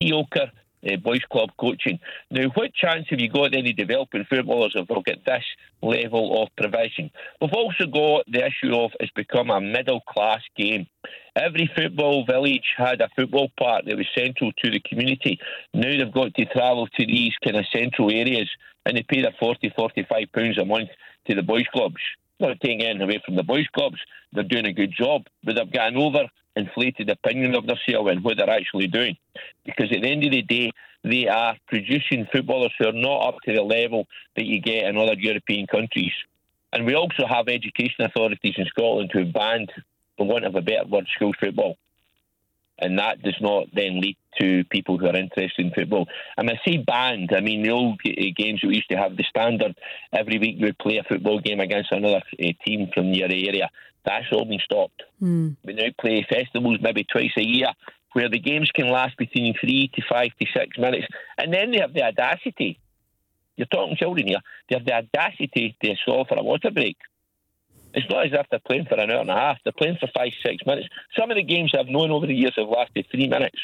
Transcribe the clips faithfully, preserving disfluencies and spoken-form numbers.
mediocre uh, boys club coaching. Now, what chance have you got any developing footballers if they'll get this level of provision? We've also got the issue of it's become a middle class game. Every football village had a football park that was central to the community. Now they've got to travel to these kind of central areas and they pay their forty, forty-five pounds a month to the boys clubs. Not taking anything away from the boys clubs. They're doing a good job, but they've got an over-inflated opinion of themselves and what they're actually doing. Because at the end of the day, they are producing footballers who are not up to the level that you get in other European countries. And we also have education authorities in Scotland who have banned, for want of a better word, school football. And that does not then lead to people who are interested in football. And I say banned, I mean the old games we used to have, the standard, every week we would play a football game against another uh, team from your area. That's all been stopped. Mm. We now play festivals maybe twice a year, where the games can last between three to five to six minutes. And then they have the audacity, you're talking children here, they have the audacity to stall for a water break. It's not as if they're playing for an hour and a half. They're playing for five, six minutes. Some of the games I've known over the years have lasted three minutes.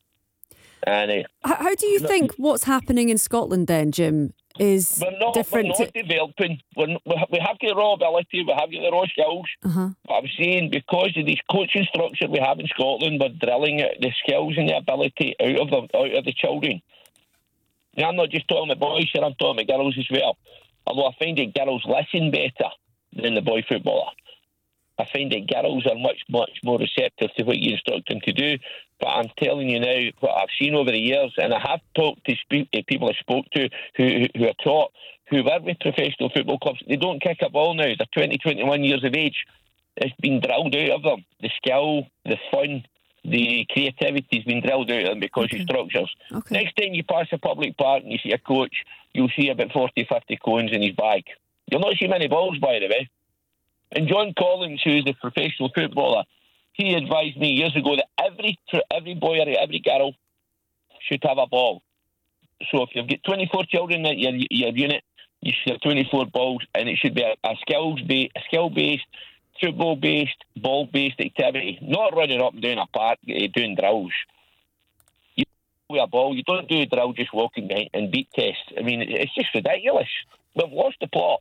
And uh, how, how do you think what's happening in Scotland then, Jim, is we're not, different? We're not to... developing. We're, we have got the raw ability. We have got the raw skills. Uh-huh. But I'm saying because of this coaching structure we have in Scotland, we're drilling it, the skills and the ability out of the, out of the children. Now, I'm not just talking about boys here, I'm talking about girls as well. Although I find that girls listen better than the boy footballer. I find that girls are much, much more receptive to what you instruct them to do. But I'm telling you now, what I've seen over the years, and I have talked to speak, uh, people I spoke to who, who are taught, who work with professional football clubs, they don't kick a ball now. They're twenty, twenty-one years of age. It's been drilled out of them. The skill, the fun, the creativity has been drilled out of them because okay. of structures. Okay. Next time you pass a public park and you see a coach, you'll see about forty, fifty cones in his bag. You'll not see many balls, by the way. And John Collins, who is a professional footballer, he advised me years ago that every every boy or every girl should have a ball. So if you've got twenty-four children at your, your unit, you should have twenty-four balls, and it should be a, a skills ba- a skill-based, football-based, ball-based activity. Not running up and down a park uh, doing drills. You with a ball, you don't do a drill just walking behind and beat tests. I mean, it's just ridiculous. We've lost the plot.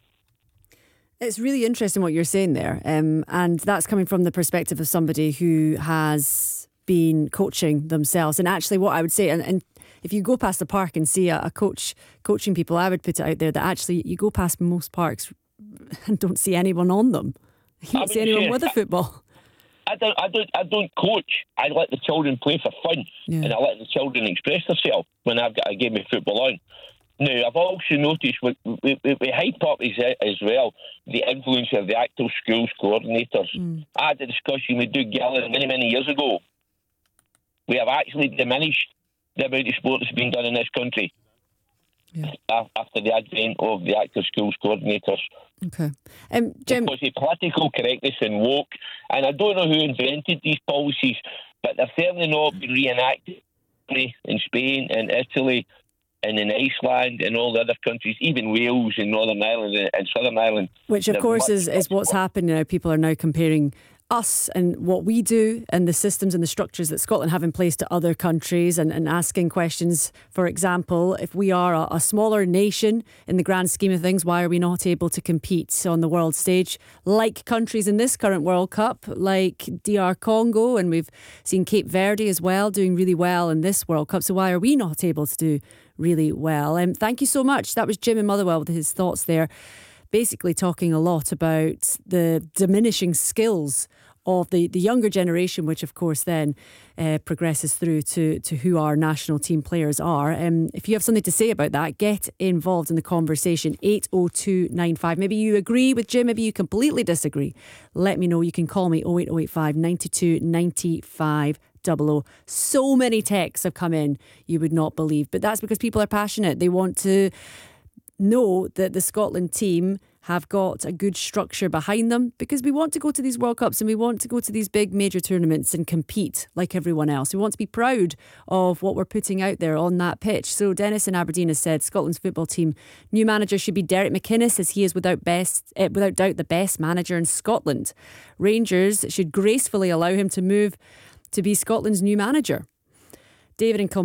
It's really interesting what you're saying there, um, and that's coming from the perspective of somebody who has been coaching themselves. And actually what I would say, and, and if you go past the park and see a, a coach coaching people, I would put it out there that actually you go past most parks and don't see anyone on them. You don't see anyone with a football. I don't, I don't, I don't coach. I let the children play for fun, yeah. and I let the children express themselves when I've got a game of football on. Now, I've also noticed we, we, we hype up as, as well the influence of the actual schools coordinators. Mm. I had a discussion with Doug Gillen many, many years ago. We have actually diminished the amount of sport that's been done in this country yeah. after the advent of the actual schools coordinators. Okay. Um, Jim... Because of political correctness and woke, and I don't know who invented these policies, but they're certainly not been reenacted in Spain and Italy and in Iceland and all the other countries, even Wales and Northern Ireland and Southern Ireland. Which, of course, is, is what's happening now. People are now comparing us and what we do and the systems and the structures that Scotland have in place to other countries and, and asking questions. For example, if we are a, a smaller nation in the grand scheme of things, why are we not able to compete on the world stage like countries in this current World Cup, like D R Congo, and we've seen Cape Verde as well doing really well in this World Cup. So why are we not able to do really well? Um, thank you so much. That was Jim in Motherwell with his thoughts there, basically talking a lot about the diminishing skills of the, the younger generation, which of course then uh, progresses through to, to who our national team players are. Um, if you have something to say about that, get involved in the conversation. eight oh two nine five. Maybe you agree with Jim, maybe you completely disagree. Let me know. You can call me oh eight oh eight five, nine two, nine five double oh. So many texts have come in you would not believe, but that's because people are passionate. They want to know that the Scotland team have got a good structure behind them, because we want to go to these World Cups and we want to go to these big major tournaments and compete like everyone else. We want to be proud of what we're putting out there on that pitch. So Dennis in Aberdeen has said Scotland's football team new manager should be Derek McInnes, as he is without best uh, without doubt the best manager in Scotland. Rangers should gracefully allow him to move to be Scotland's new manager. David in Kilmarnock